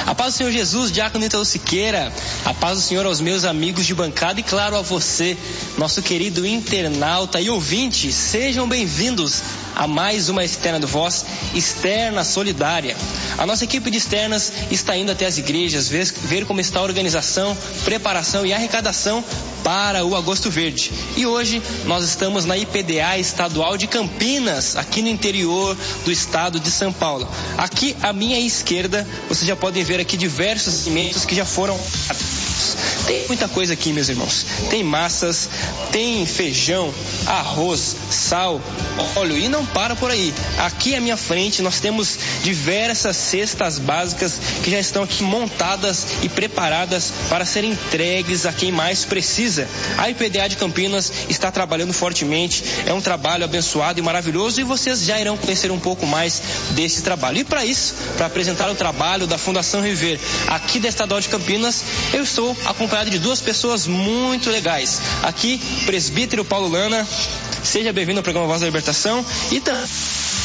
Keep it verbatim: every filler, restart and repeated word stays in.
A paz do Senhor Jesus, Diácono Ítalo Siqueira. A paz do Senhor aos meus amigos de bancada e, claro, a você, nosso querido internauta e ouvinte. Sejam bem-vindos a mais uma externa do Voz, Externa Solidária. A nossa equipe de externas está indo até as igrejas ver, ver como está a organização, preparação e arrecadação para o Agosto Verde. E hoje nós estamos na I P D A Estadual de Campinas, aqui no interior do estado de São Paulo. Aqui à minha esquerda, vocês já podem ver aqui diversos alimentos que já foram... Tem muita coisa aqui, meus irmãos. Tem massas, tem feijão, arroz, sal, óleo e não para por aí. Aqui à minha frente nós temos diversas cestas básicas que já estão aqui montadas e preparadas para serem entregues a quem mais precisa. A I P D A de Campinas está trabalhando fortemente. É um trabalho abençoado e maravilhoso e vocês já irão conhecer um pouco mais desse trabalho. E para isso, para apresentar o trabalho da Fundação Reviver aqui da Estadual de Campinas, eu estou acompanhado de duas pessoas muito legais. Aqui, presbítero Paulo Lana, seja bem-vindo ao programa Voz da Libertação. E também